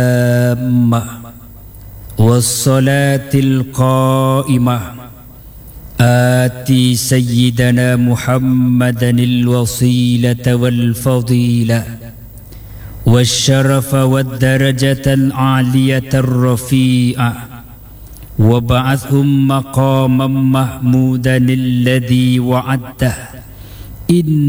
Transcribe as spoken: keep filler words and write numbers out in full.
التامة والصلاة القائمة آتي سيدنا محمدا الوسيلة والفضيلة والشرف والدرجة العالية الرفيعة وابعثهم مقاما محمودا الذي وعده إن